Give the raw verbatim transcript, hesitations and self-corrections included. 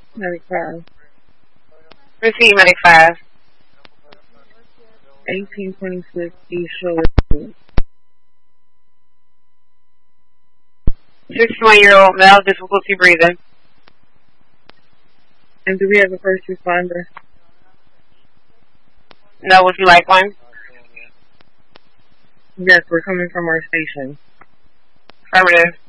Medic five. Receive Medic five. eighteen twenty-six East Shore. sixty-one-year-old male, difficulty breathing. And do we have a first responder? No, would you like one? Yes, we're coming from our station. Affirmative.